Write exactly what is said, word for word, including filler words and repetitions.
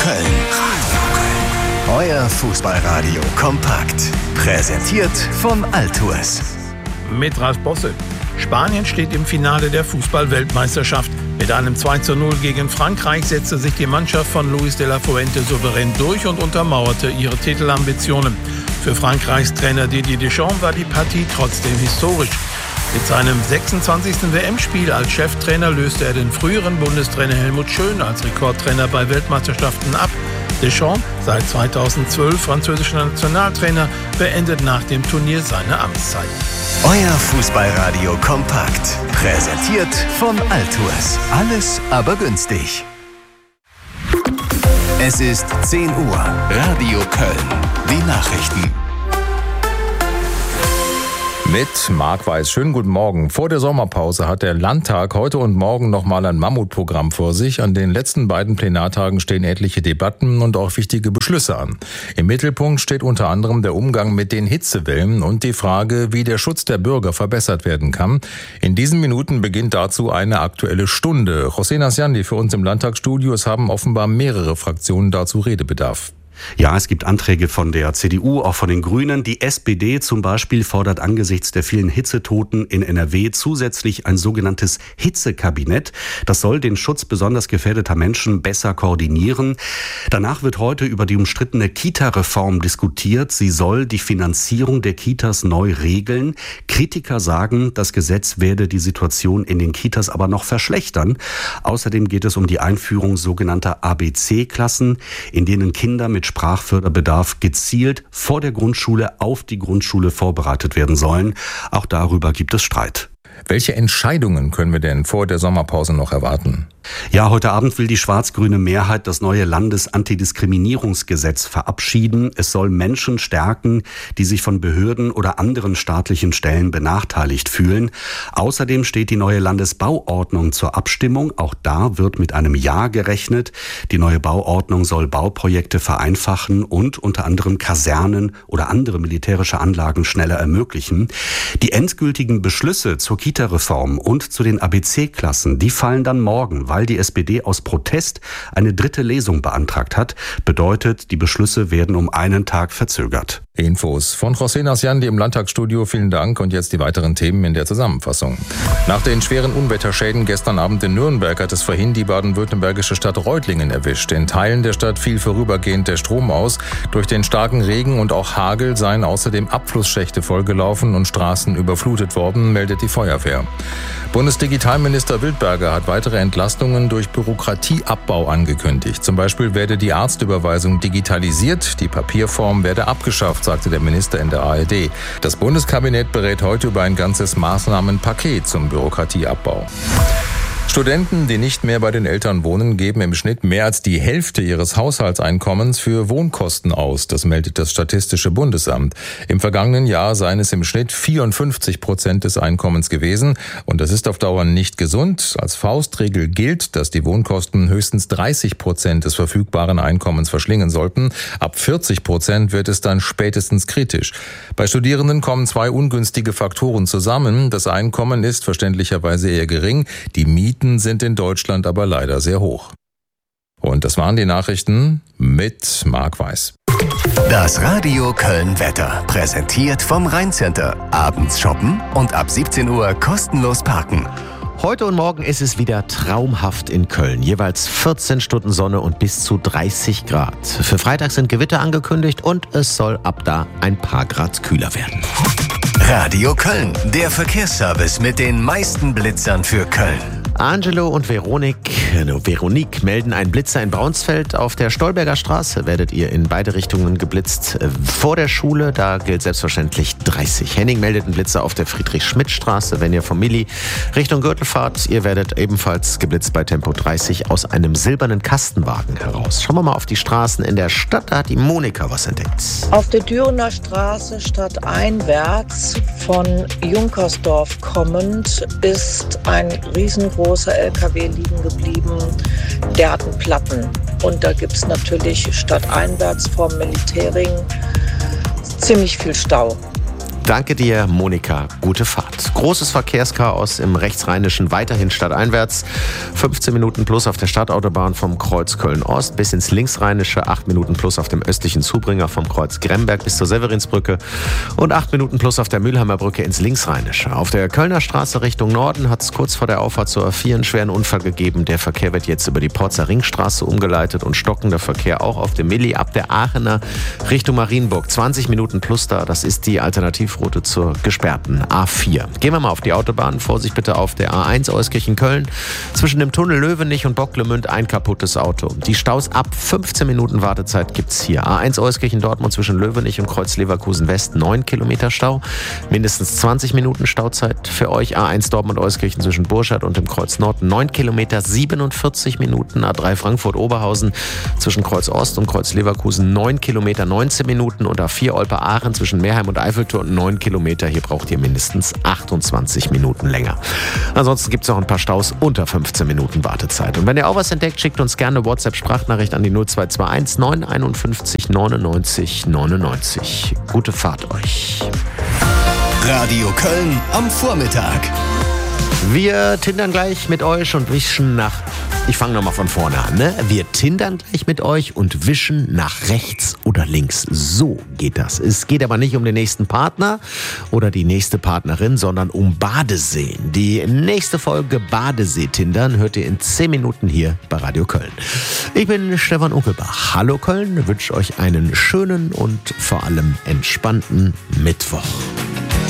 Köln. Euer Fußballradio kompakt. Präsentiert von Altours. Mit Ralf Bosse. Spanien steht im Finale der Fußball-Weltmeisterschaft. Mit einem zwei zu null gegen Frankreich setzte sich die Mannschaft von Luis de la Fuente souverän durch und untermauerte ihre Titelambitionen. Für Frankreichs Trainer Didier Deschamps war die Partie trotzdem historisch. Mit seinem sechsundzwanzigsten W M-Spiel als Cheftrainer löste er den früheren Bundestrainer Helmut Schön als Rekordtrainer bei Weltmeisterschaften ab. Deschamps, seit zweitausendzwölf französischer Nationaltrainer, beendet nach dem Turnier seine Amtszeit. Euer Fußballradio kompakt. Präsentiert von Altours. Alles aber günstig. Es ist zehn Uhr. Radio Köln. Die Nachrichten. Mit Marc Weiß. Schönen guten Morgen. Vor der Sommerpause hat der Landtag heute und morgen nochmal ein Mammutprogramm vor sich. An den letzten beiden Plenartagen stehen etliche Debatten und auch wichtige Beschlüsse an. Im Mittelpunkt steht unter anderem der Umgang mit den Hitzewellen und die Frage, wie der Schutz der Bürger verbessert werden kann. In diesen Minuten beginnt dazu eine aktuelle Stunde. José Nasciandi für uns im Landtagsstudio. Es haben offenbar mehrere Fraktionen dazu Redebedarf. Ja, es gibt Anträge von der C D U, auch von den Grünen. Die S P D zum Beispiel fordert angesichts der vielen Hitzetoten in N R W zusätzlich ein sogenanntes Hitzekabinett. Das soll den Schutz besonders gefährdeter Menschen besser koordinieren. Danach wird heute über die umstrittene Kita-Reform diskutiert. Sie soll die Finanzierung der Kitas neu regeln. Kritiker sagen, das Gesetz werde die Situation in den Kitas aber noch verschlechtern. Außerdem geht es um die Einführung sogenannter A B C-Klassen, in denen Kinder mit Sprachförderbedarf gezielt vor der Grundschule auf die Grundschule vorbereitet werden sollen. Auch darüber gibt es Streit. Welche Entscheidungen können wir denn vor der Sommerpause noch erwarten? Ja, heute Abend will die schwarz-grüne Mehrheit das neue Landesantidiskriminierungsgesetz verabschieden. Es soll Menschen stärken, die sich von Behörden oder anderen staatlichen Stellen benachteiligt fühlen. Außerdem steht die neue Landesbauordnung zur Abstimmung. Auch da wird mit einem Ja gerechnet. Die neue Bauordnung soll Bauprojekte vereinfachen und unter anderem Kasernen oder andere militärische Anlagen schneller ermöglichen. Die endgültigen Beschlüsse zur Kita-Reform und zu den A B C-Klassen, die fallen dann morgen, weil die S P D aus Protest eine dritte Lesung beantragt hat. Bedeutet, die Beschlüsse werden um einen Tag verzögert. Infos von José Nasciandi im Landtagsstudio. Vielen Dank und jetzt die weiteren Themen in der Zusammenfassung. Nach den schweren Unwetterschäden gestern Abend in Nürnberg hat es vorhin die baden-württembergische Stadt Reutlingen erwischt. In Teilen der Stadt fiel vorübergehend der Strom aus. Durch den starken Regen und auch Hagel seien außerdem Abflussschächte vollgelaufen und Straßen überflutet worden, meldet die Feuerwehr. Bundesdigitalminister Wildberger hat weitere Entlastungen durch Bürokratieabbau angekündigt. Zum Beispiel werde die Arztüberweisung digitalisiert, die Papierform werde abgeschafft, sagte der Minister in der A R D. Das Bundeskabinett berät heute über ein ganzes Maßnahmenpaket zum Bürokratieabbau. Studenten, die nicht mehr bei den Eltern wohnen, geben im Schnitt mehr als die Hälfte ihres Haushaltseinkommens für Wohnkosten aus. Das meldet das Statistische Bundesamt. Im vergangenen Jahr seien es im Schnitt vierundfünfzig Prozent des Einkommens gewesen. Und das ist auf Dauer nicht gesund. Als Faustregel gilt, dass die Wohnkosten höchstens dreißig Prozent des verfügbaren Einkommens verschlingen sollten. Ab vierzig Prozent wird es dann spätestens kritisch. Bei Studierenden kommen zwei ungünstige Faktoren zusammen. Das Einkommen ist verständlicherweise eher gering. Die Mieten sind in Deutschland aber leider sehr hoch. Und das waren die Nachrichten mit Marc Weiß. Das Radio Köln Wetter, präsentiert vom Rhein-Center. Abends shoppen und ab siebzehn Uhr kostenlos parken. Heute und morgen ist es wieder traumhaft in Köln. Jeweils vierzehn Stunden Sonne und bis zu dreißig Grad. Für Freitag sind Gewitter angekündigt und es soll ab da ein paar Grad kühler werden. Radio Köln, der Verkehrsservice mit den meisten Blitzern für Köln. Angelo und Veronik, Veronique melden einen Blitzer in Braunsfeld. Auf der Stolberger Straße werdet ihr in beide Richtungen geblitzt. Vor der Schule, da gilt selbstverständlich dreißig. Henning meldet einen Blitzer auf der Friedrich-Schmidt-Straße. Wenn ihr vom Milli Richtung Gürtel fahrt, ihr werdet ebenfalls geblitzt bei Tempo dreißig aus einem silbernen Kastenwagen heraus. Schauen wir mal auf die Straßen in der Stadt. Da hat die Monika was entdeckt. Auf der Dürener Straße stadteinwärts von Junkersdorf kommend ist ein riesengroßer L K W liegen geblieben. Der hat einen Platten. Und da gibt es natürlich stadteinwärts vom Militärring ziemlich viel Stau. Danke dir, Monika. Gute Fahrt. Großes Verkehrschaos im rechtsrheinischen, weiterhin stadteinwärts. fünfzehn Minuten plus auf der Stadtautobahn vom Kreuz Köln-Ost bis ins linksrheinische. acht Minuten plus auf dem östlichen Zubringer vom Kreuz Gremberg bis zur Severinsbrücke. Und acht Minuten plus auf der Mülheimer Brücke ins linksrheinische. Auf der Kölner Straße Richtung Norden hat es kurz vor der Auffahrt zur A vier einen schweren Unfall gegeben. Der Verkehr wird jetzt über die Porzer Ringstraße umgeleitet und stockender Verkehr auch auf dem Milli ab der Aachener Richtung Marienburg. zwanzig Minuten plus da. Das ist die Alternativroute zur gesperrten A vier. Gehen wir mal auf die Autobahn. Vorsicht bitte auf der A eins Euskirchen-Köln. Zwischen dem Tunnel Löwenich und Bocklemünd ein kaputtes Auto. Die Staus ab fünfzehn Minuten Wartezeit gibt's hier. A eins Euskirchen-Dortmund zwischen Löwenich und Kreuz Leverkusen-West neun Kilometer Stau. Mindestens zwanzig Minuten Stauzeit für euch. A eins Dortmund-Euskirchen zwischen Burscheid und dem Kreuz Nord neun Kilometer, siebenundvierzig Minuten. A drei Frankfurt-Oberhausen zwischen Kreuz Ost und Kreuz Leverkusen neun Kilometer, neunzehn Minuten. Und A vier Olpe-Aachen zwischen Meerheim und Eiffeltor neun Kilometer. Hier braucht ihr mindestens achtundzwanzig Minuten länger. Ansonsten gibt es noch ein paar Staus unter fünfzehn Minuten Wartezeit. Und wenn ihr auch was entdeckt, schickt uns gerne eine WhatsApp-Sprachnachricht an die null zwei zwei eins neun einundfünfzig neunundneunzig neunundneunzig. Gute Fahrt euch. Radio Köln am Vormittag. Wir tindern gleich mit euch und wischen nach... Ich fange nochmal von vorne an, ne? Wir tindern gleich mit euch und wischen nach rechts oder links. So geht das. Es geht aber nicht um den nächsten Partner oder die nächste Partnerin, sondern um Badeseen. Die nächste Folge Badesee-Tindern hört ihr in zehn Minuten hier bei Radio Köln. Ich bin Stefan Unkelbach. Hallo Köln, wünsche euch einen schönen und vor allem entspannten Mittwoch.